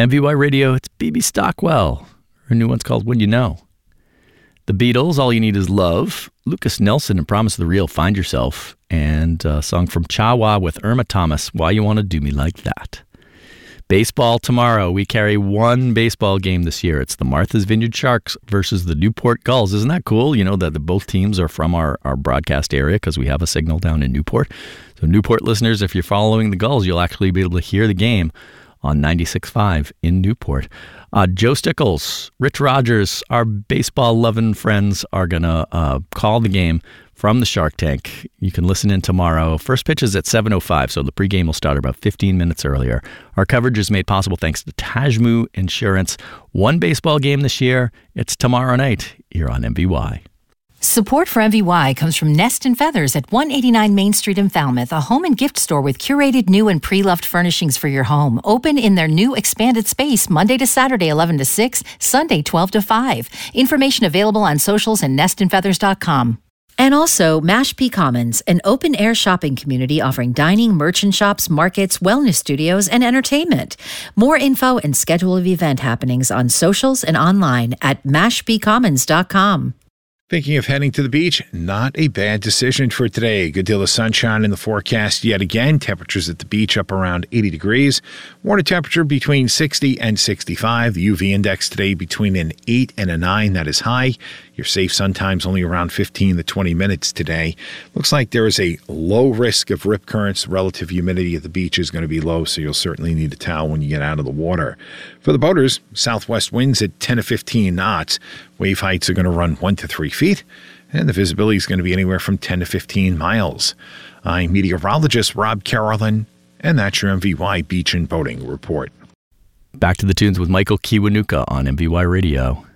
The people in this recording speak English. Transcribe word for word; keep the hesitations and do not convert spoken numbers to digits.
M V Y Radio, it's B B Stockwell. Her new one's called When You Know. The Beatles, All You Need Is Love. Lucas Nelson and Promise of the Real, Find Yourself. And a song from Chawa with Irma Thomas, Why You Want to Do Me Like That. Baseball tomorrow. We carry one baseball game this year. It's the Martha's Vineyard Sharks versus the Newport Gulls. Isn't that cool? You know that the, both teams are from our, our broadcast area because we have a signal down in Newport. So Newport listeners, if you're following the Gulls, you'll actually be able to hear the game on ninety-six point five in Newport. Uh, Joe Stickles, Rich Rogers, our baseball-loving friends are going to uh, call the game from the Shark Tank. You can listen in tomorrow. First pitch is at seven oh five, so the pregame will start about fifteen minutes earlier. Our coverage is made possible thanks to Tajmu Insurance. One baseball game this year. It's tomorrow night here on M V Y. Support for M V Y comes from Nest and Feathers at one eighty-nine Main Street in Falmouth, a home and gift store with curated new and pre-loved furnishings for your home. Open in their new expanded space Monday to Saturday, eleven to six, Sunday, twelve to five. Information available on socials and nest and feathers dot com. And also Mashpee Commons, an open-air shopping community offering dining, merchant shops, markets, wellness studios, and entertainment. More info and schedule of event happenings on socials and online at mashpee commons dot com. Thinking of heading to the beach? Not a bad decision for today. Good deal of sunshine in the forecast yet again. Temperatures at the beach up around eighty degrees. Water temperature between sixty and sixty-five. The U V index today between an eight and a nine. That is high. Your safe sun time's only around fifteen to twenty minutes today. Looks like there is a low risk of rip currents. Relative humidity at the beach is going to be low, so you'll certainly need a towel when you get out of the water. For the boaters, southwest winds at ten to fifteen knots. Wave heights are going to run one to three feet, and the visibility is going to be anywhere from ten to fifteen miles. I'm meteorologist Rob Carolyn, and that's your M V Y Beach and Boating Report. Back to the tunes with Michael Kiwanuka on M V Y Radio.